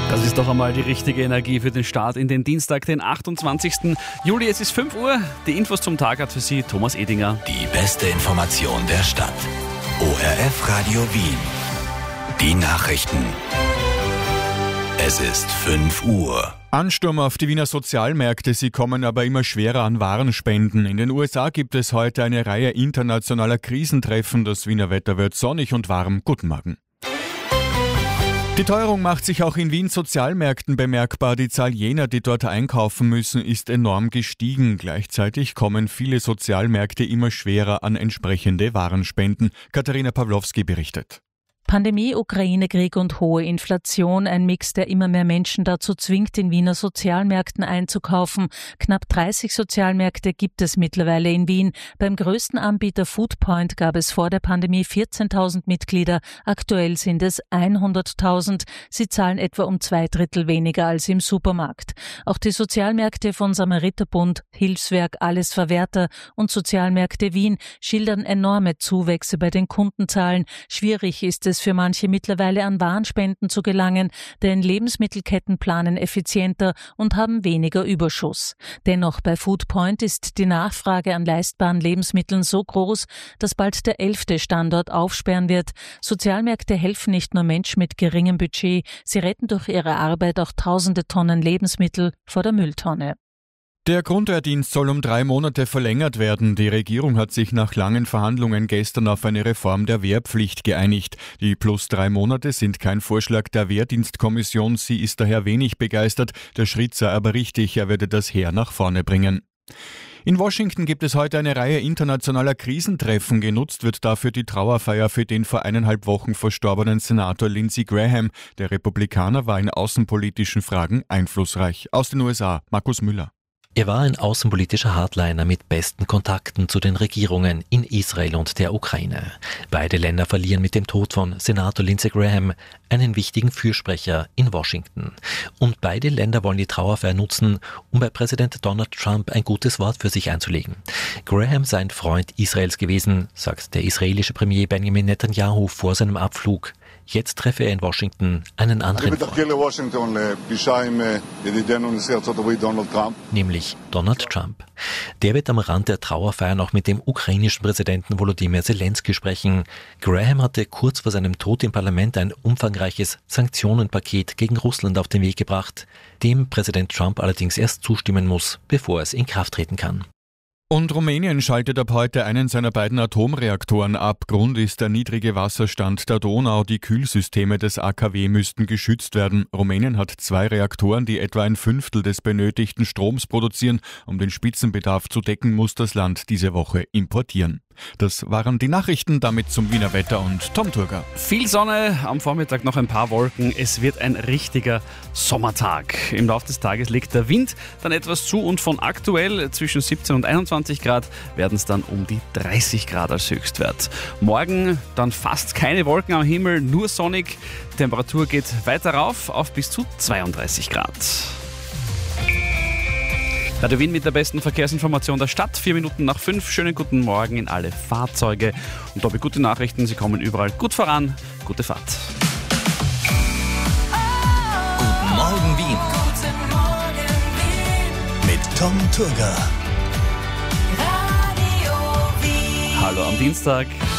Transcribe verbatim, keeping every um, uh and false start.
Das ist doch einmal die richtige Energie für den Start in den Dienstag, den achtundzwanzigsten Juli. Es ist fünf Uhr. Die Infos zum Tag hat für Sie Thomas Edinger. Die beste Information der Stadt. O R F Radio Wien. Die Nachrichten. Es ist fünf Uhr. Ansturm auf die Wiener Sozialmärkte, sie kommen aber immer schwerer an Warenspenden. In den U S A gibt es heute eine Reihe internationaler Krisentreffen. Das Wiener Wetter wird sonnig und warm. Guten Morgen. Die Teuerung macht sich auch in Wiens Sozialmärkten bemerkbar. Die Zahl jener, die dort einkaufen müssen, ist enorm gestiegen. Gleichzeitig kommen viele Sozialmärkte immer schwerer an entsprechende Warenspenden. Katharina Pawlowski berichtet. Pandemie, Ukraine-Krieg und hohe Inflation, ein Mix, der immer mehr Menschen dazu zwingt, in Wiener Sozialmärkten einzukaufen. Knapp dreißig Sozialmärkte gibt es mittlerweile in Wien. Beim größten Anbieter Foodpoint gab es vor der Pandemie vierzehntausend Mitglieder. Aktuell sind es hunderttausend. Sie zahlen etwa um zwei Drittel weniger als im Supermarkt. Auch die Sozialmärkte von Samariterbund, Hilfswerk, Alles Verwerter und Sozialmärkte Wien schildern enorme Zuwächse bei den Kundenzahlen. Schwierig ist es für manche mittlerweile an Warenspenden zu gelangen, denn Lebensmittelketten planen effizienter und haben weniger Überschuss. Dennoch bei Foodpoint ist die Nachfrage an leistbaren Lebensmitteln so groß, dass bald der elfte Standort aufsperren wird. Sozialmärkte helfen nicht nur Menschen mit geringem Budget, sie retten durch ihre Arbeit auch tausende Tonnen Lebensmittel vor der Mülltonne. Der Grundwehrdienst soll um drei Monate verlängert werden. Die Regierung hat sich nach langen Verhandlungen gestern auf eine Reform der Wehrpflicht geeinigt. Die plus drei Monate sind kein Vorschlag der Wehrdienstkommission. Sie ist daher wenig begeistert. Der Schritt sei aber richtig. Er werde das Heer nach vorne bringen. In Washington gibt es heute eine Reihe internationaler Krisentreffen. Genutzt wird dafür die Trauerfeier für den vor eineinhalb Wochen verstorbenen Senator Lindsey Graham. Der Republikaner war in außenpolitischen Fragen einflussreich. Aus den U S A, Markus Müller. Er war ein außenpolitischer Hardliner mit besten Kontakten zu den Regierungen in Israel und der Ukraine. Beide Länder verlieren mit dem Tod von Senator Lindsey Graham einen wichtigen Fürsprecher in Washington. Und beide Länder wollen die Trauerfeier nutzen, um bei Präsident Donald Trump ein gutes Wort für sich einzulegen. Graham sei ein Freund Israels gewesen, sagt der israelische Premier Benjamin Netanyahu vor seinem Abflug. Jetzt treffe er in Washington einen anderen Freund, nämlich Donald Trump. Der wird am Rand der Trauerfeier noch mit dem ukrainischen Präsidenten Volodymyr Zelensky sprechen. Graham hatte kurz vor seinem Tod im Parlament ein umfangreiches Sanktionenpaket gegen Russland auf den Weg gebracht, dem Präsident Trump allerdings erst zustimmen muss, bevor es in Kraft treten kann. Und Rumänien schaltet ab heute einen seiner beiden Atomreaktoren ab. Grund ist der niedrige Wasserstand der Donau. Die Kühlsysteme des A K W müssten geschützt werden. Rumänien hat zwei Reaktoren, die etwa ein Fünftel des benötigten Stroms produzieren. Um den Spitzenbedarf zu decken, muss das Land diese Woche importieren. Das waren die Nachrichten, damit zum Wiener Wetter und Tom Turger. Viel Sonne, am Vormittag noch ein paar Wolken. Es wird ein richtiger Sommertag. Im Laufe des Tages legt der Wind dann etwas zu und von aktuell zwischen siebzehn und einundzwanzig Grad werden es dann um die dreißig Grad als Höchstwert. Morgen dann fast keine Wolken am Himmel, nur sonnig. Die Temperatur geht weiter rauf auf bis zu zweiunddreißig Grad. Radio Wien mit der besten Verkehrsinformation der Stadt. Vier Minuten nach fünf. Schönen guten Morgen in alle Fahrzeuge. Und doppelt gute Nachrichten, sie kommen überall gut voran. Gute Fahrt. Guten Morgen Wien. Guten Morgen Wien. Mit Tom Turger. Radio Wien. Hallo am Dienstag.